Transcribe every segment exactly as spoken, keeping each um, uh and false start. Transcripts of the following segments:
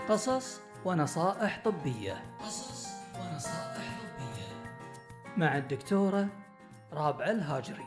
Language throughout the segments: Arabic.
قصص ونصائح طبية. قصص ونصائح طبية مع الدكتورة رابعة الهاجري.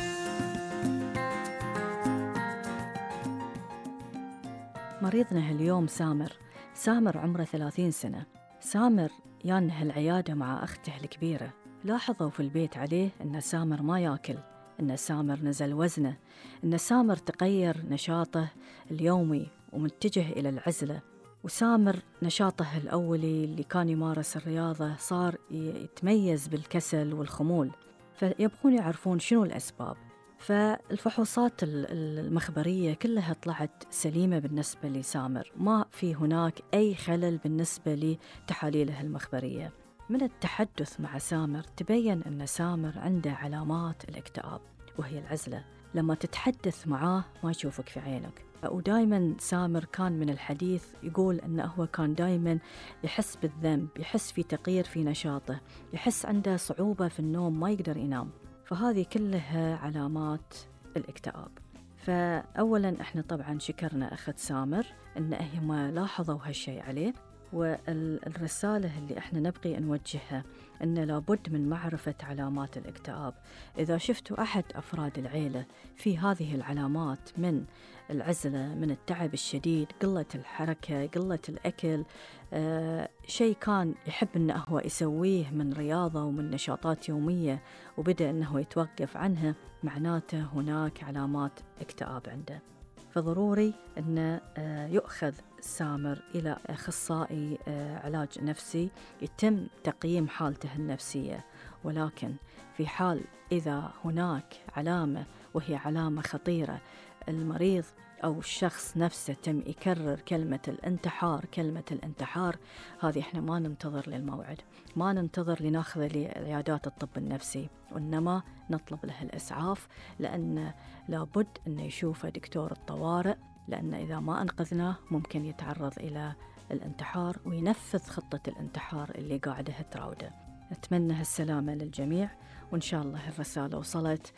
مريضنا اليوم سامر. سامر عمره ثلاثين سنة. سامر يانه العيادة مع أخته الكبيرة. لاحظوا في البيت عليه أن سامر ما يأكل، أن سامر نزل وزنه، أن سامر تغير نشاطه اليومي ومتجه إلى العزلة. وسامر نشاطه الأولي اللي كان يمارس الرياضة صار يتميز بالكسل والخمول، فيبغون يعرفون شنو الأسباب. فالفحوصات المخبرية كلها طلعت سليمة بالنسبة لسامر، ما في هناك أي خلل بالنسبة لتحاليله المخبرية. من التحدث مع سامر تبين أن سامر عنده علامات الاكتئاب وهي العزلة. لما تتحدث معاه ما يشوفك في عينك. ودايما سامر كان من الحديث يقول أنه هو كان دايما يحس بالذنب، يحس في تغيير في نشاطه، يحس عنده صعوبة في النوم، ما يقدر ينام. فهذه كلها علامات الاكتئاب. فأولا احنا طبعا شكرنا أخت سامر أن هم لاحظوا هالشيء عليه. والرسالة اللي احنا نبغي نوجهها أن لابد من معرفة علامات الاكتئاب. إذا شفتوا أحد أفراد العيلة في هذه العلامات من العزلة، من التعب الشديد، قلة الحركة، قلة الأكل، آه، شيء كان يحب أنه هو يسويه من رياضة ومن نشاطات يومية وبدأ أنه يتوقف عنها، معناته هناك علامات اكتئاب عنده. فضروري أن يؤخذ سامر إلى أخصائي علاج نفسي يتم تقييم حالته النفسية. ولكن في حال إذا هناك علامة وهي علامة خطيرة، المريض أو الشخص نفسه تم يكرر كلمة الانتحار كلمة الانتحار هذه إحنا ما ننتظر للموعد، ما ننتظر لناخذ لعيادات الطب النفسي، وإنما نطلب له الإسعاف، لأن لابد أن يشوفه دكتور الطوارئ، لأن إذا ما أنقذناه ممكن يتعرض إلى الانتحار وينفذ خطة الانتحار اللي قاعدة تراوده. نتمنى السلامة للجميع، وإن شاء الله الرسالة وصلت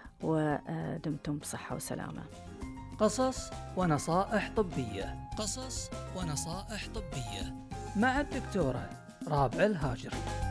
ودمتم بصحة وسلامة. قصص ونصائح طبية. قصص ونصائح طبية مع الدكتورة رابعة الهاجري.